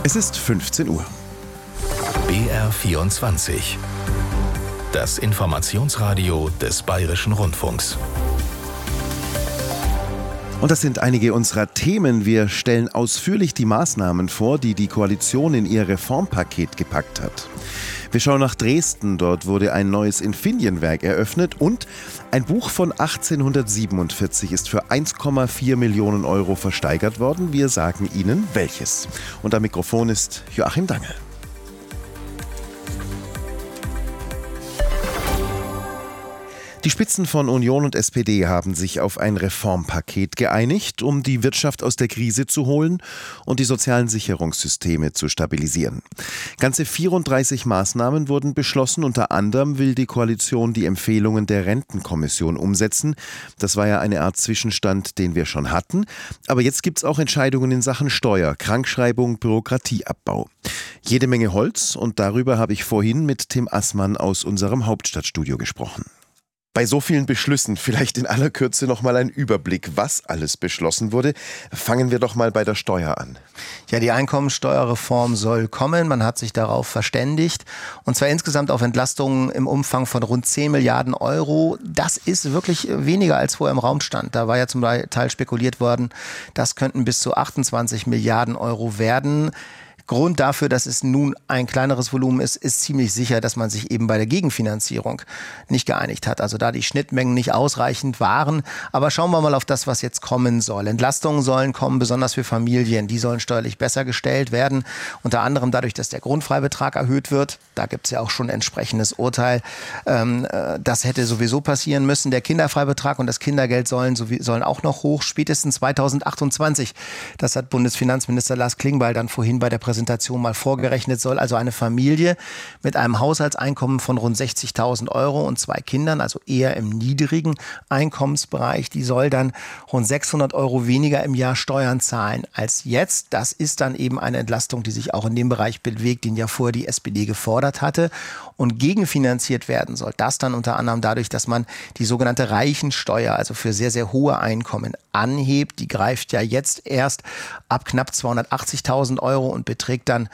Es ist 15 Uhr. BR24. Das Informationsradio des Bayerischen Rundfunks. Und das sind einige unserer Themen. Wir stellen ausführlich die Maßnahmen vor, die die Koalition in ihr Reformpaket gepackt hat. Wir schauen nach Dresden. Dort wurde ein neues Infineon-Werk eröffnet und ein Buch von 1847 ist für 1,4 Millionen Euro versteigert worden. Wir sagen Ihnen welches. Und am Mikrofon ist Joachim Dangel. Die Spitzen von Union und SPD haben sich auf ein Reformpaket geeinigt, um die Wirtschaft aus der Krise zu holen und die sozialen Sicherungssysteme zu stabilisieren. Ganze 34 Maßnahmen wurden beschlossen. Unter anderem will die Koalition die Empfehlungen der Rentenkommission umsetzen. Das war ja eine Art Zwischenstand, den wir schon hatten. Aber jetzt gibt es auch Entscheidungen in Sachen Steuer, Krankschreibung, Bürokratieabbau. Jede Menge Holz, und darüber habe ich vorhin mit Tim Assmann aus unserem Hauptstadtstudio gesprochen. Bei so vielen Beschlüssen vielleicht in aller Kürze noch mal ein Überblick, was alles beschlossen wurde. Fangen wir doch mal bei der Steuer an. Ja, die Einkommensteuerreform soll kommen. Man hat sich darauf verständigt. Und zwar insgesamt auf Entlastungen im Umfang von rund 10 Milliarden Euro. Das ist wirklich weniger als vorher im Raum stand. Da war ja zum Teil spekuliert worden, das könnten bis zu 28 Milliarden Euro werden. Grund dafür, dass es nun ein kleineres Volumen ist ziemlich sicher, dass man sich eben bei der Gegenfinanzierung nicht geeinigt hat. Also da die Schnittmengen nicht ausreichend waren. Aber schauen wir mal auf das, was jetzt kommen soll. Entlastungen sollen kommen, besonders für Familien. Die sollen steuerlich besser gestellt werden. Unter anderem dadurch, dass der Grundfreibetrag erhöht wird. Da gibt es ja auch schon ein entsprechendes Urteil. Das hätte sowieso passieren müssen. Der Kinderfreibetrag und das Kindergeld sollen auch noch hoch, spätestens 2028. Das hat Bundesfinanzminister Lars Klingbeil dann vorhin bei der Präsentation mal vorgerechnet. Soll also eine Familie mit einem Haushaltseinkommen von rund 60.000 Euro und 2 Kindern, also eher im niedrigen Einkommensbereich, die soll dann rund 600 Euro weniger im Jahr Steuern zahlen als jetzt. Das ist dann eben eine Entlastung, die sich auch in dem Bereich bewegt, den ja vorher die SPD gefordert hatte. Und gegenfinanziert werden soll das dann unter anderem dadurch, dass man die sogenannte Reichensteuer, also für sehr, sehr hohe Einkommen, anhebt. Die greift ja jetzt erst ab knapp 280.000 Euro und beträgt dann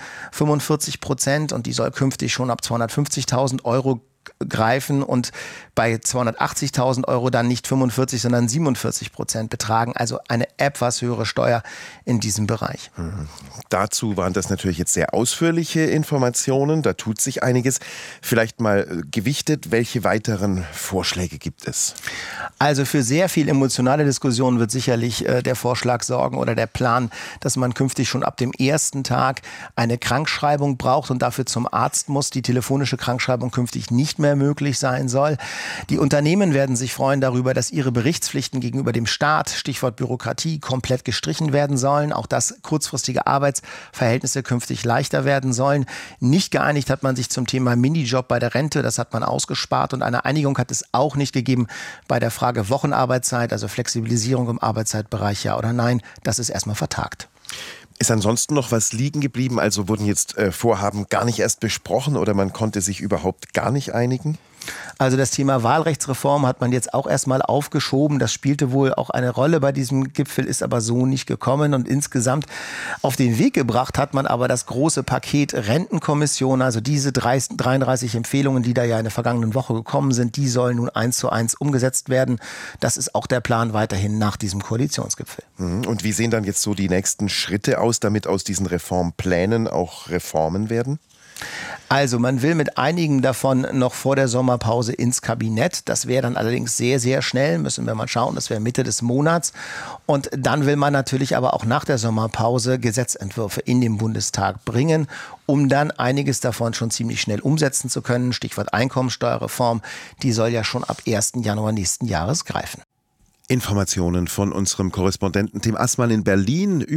45% und die soll künftig schon ab 250.000 Euro greifen und bei 280.000 Euro dann nicht 45, sondern 47% betragen. Also eine etwas höhere Steuer in diesem Bereich. Dazu waren das natürlich jetzt sehr ausführliche Informationen. Da tut sich einiges. Vielleicht mal gewichtet, welche weiteren Vorschläge gibt es? Also für sehr viel emotionale Diskussionen wird sicherlich der Vorschlag sorgen oder der Plan, dass man künftig schon ab dem ersten Tag eine Krankschreibung braucht und dafür zum Arzt muss. Die telefonische Krankschreibung künftig nicht mehr möglich sein soll. Die Unternehmen werden sich freuen darüber, dass ihre Berichtspflichten gegenüber dem Staat, Stichwort Bürokratie, komplett gestrichen werden sollen. Auch dass kurzfristige Arbeitsverhältnisse künftig leichter werden sollen. Nicht geeinigt hat man sich zum Thema Minijob bei der Rente. Das hat man ausgespart und eine Einigung hat es auch nicht gegeben bei der Frage Wochenarbeitszeit, also Flexibilisierung im Arbeitszeitbereich, ja oder nein. Das ist erstmal vertagt. Ist ansonsten noch was liegen geblieben? Also wurden jetzt Vorhaben gar nicht erst besprochen oder man konnte sich überhaupt gar nicht einigen? Also das Thema Wahlrechtsreform hat man jetzt auch erstmal aufgeschoben. Das spielte wohl auch eine Rolle bei diesem Gipfel, ist aber so nicht gekommen. Und insgesamt auf den Weg gebracht hat man aber das große Paket Rentenkommission. Also diese 33 Empfehlungen, die da ja in der vergangenen Woche gekommen sind, die sollen nun 1:1 umgesetzt werden. Das ist auch der Plan weiterhin nach diesem Koalitionsgipfel. Und wie sehen dann jetzt so die nächsten Schritte aus, damit aus diesen Reformplänen auch Reformen werden? Also man will mit einigen davon noch vor der Sommerpause ins Kabinett. Das wäre dann allerdings sehr, sehr schnell, müssen wir mal schauen. Das wäre Mitte des Monats. Und dann will man natürlich aber auch nach der Sommerpause Gesetzentwürfe in den Bundestag bringen, um dann einiges davon schon ziemlich schnell umsetzen zu können. Stichwort Einkommensteuerreform, die soll ja schon ab 1. Januar nächsten Jahres greifen. Informationen von unserem Korrespondenten Tim Assmann in Berlin.